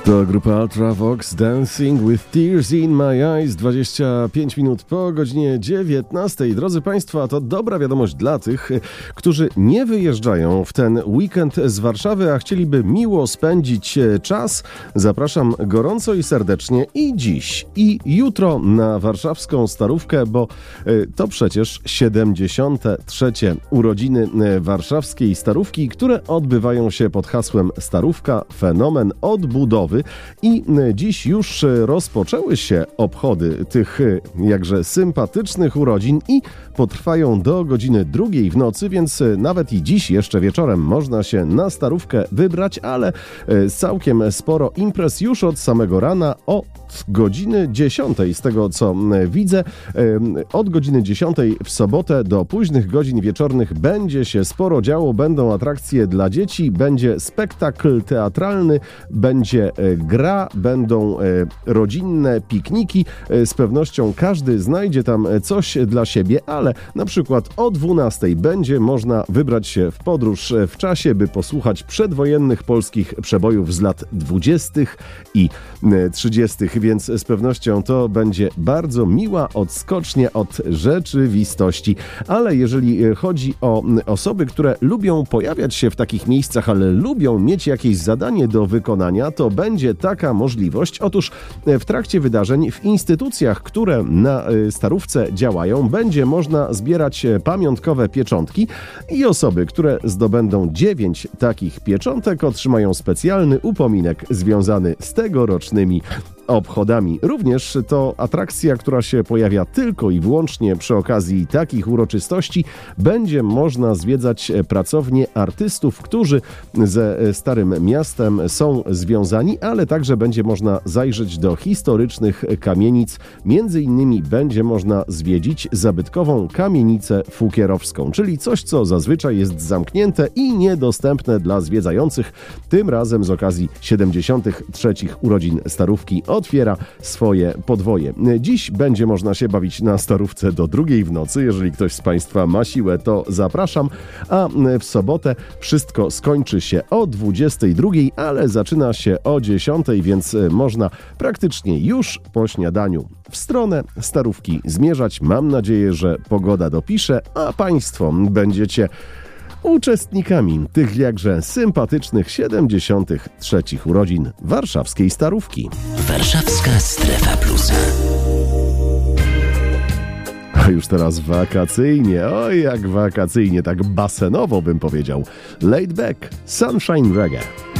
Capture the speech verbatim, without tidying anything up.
To grupa Ultravox, Dancing with Tears in My Eyes, dwadzieścia pięć minut po godzinie dziewiętnastej. Drodzy Państwo, to dobra wiadomość dla tych, którzy nie wyjeżdżają w ten weekend z Warszawy, a chcieliby miło spędzić czas. Zapraszam gorąco i serdecznie i dziś, i jutro na warszawską Starówkę, bo to przecież siedemdziesiąte trzecie urodziny warszawskiej Starówki, które odbywają się pod hasłem Starówka – Fenomen Odbudowy. I dziś już rozpoczęły się obchody tych jakże sympatycznych urodzin i potrwają do godziny drugiej w nocy, więc nawet i dziś jeszcze wieczorem można się na Starówkę wybrać, ale całkiem sporo imprez już od samego rana od godziny dziesiątej, z tego co widzę. Od godziny dziesiątej w sobotę do późnych godzin wieczornych będzie się sporo działo, będą atrakcje dla dzieci, będzie spektakl teatralny, będzie gra, będą rodzinne pikniki. Z pewnością każdy znajdzie tam coś dla siebie, ale na przykład o dwunastej będzie można wybrać się w podróż w czasie, by posłuchać przedwojennych polskich przebojów z lat dwudziestych i trzydziestych, więc z pewnością to będzie bardzo miła odskocznia od rzeczywistości. Ale jeżeli chodzi o osoby, które lubią pojawiać się w takich miejscach, ale lubią mieć jakieś zadanie do wykonania, to będzie taka możliwość. Otóż w trakcie wydarzeń w instytucjach, które na Starówce działają, będzie można zbierać pamiątkowe pieczątki i osoby, które zdobędą dziewięć takich pieczątek, otrzymają specjalny upominek związany z tegorocznymi obchodami. Również to atrakcja, która się pojawia tylko i wyłącznie przy okazji takich uroczystości. Będzie można zwiedzać pracownie artystów, którzy ze Starym Miastem są związani, ale także będzie można zajrzeć do historycznych kamienic. Między innymi będzie można zwiedzić zabytkową kamienicę Fukierowską, czyli coś, co zazwyczaj jest zamknięte i niedostępne dla zwiedzających. Tym razem z okazji siedemdziesiątych trzecich urodzin Starówki otwiera swoje podwoje. Dziś będzie można się bawić na Starówce do drugiej w nocy. Jeżeli ktoś z Państwa ma siłę, to zapraszam. A w sobotę wszystko skończy się o dwudziestej drugiej, ale zaczyna się o dziesiątej, więc można praktycznie już po śniadaniu w stronę Starówki zmierzać. Mam nadzieję, że pogoda dopisze, a Państwo będziecie uczestnikami tych jakże sympatycznych siedemdziesiątych trzecich urodzin warszawskiej Starówki. Warszawska Strefa Plus. A już teraz wakacyjnie, oj jak wakacyjnie, tak basenowo bym powiedział. Laid Back, Sunshine Reggae.